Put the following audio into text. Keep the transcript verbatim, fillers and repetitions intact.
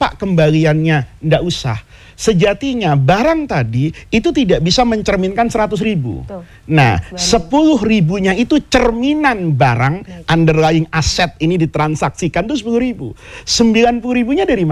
Pak kembaliannya? Nggak usah. Sejatinya barang tadi itu tidak bisa mencerminkan seratus ribu. Tuh. Nah, sepuluh ribunya itu cerminan barang, underlying aset ini ditransaksikan itu sepuluh ribu. sembilan puluh ribunya dari mana?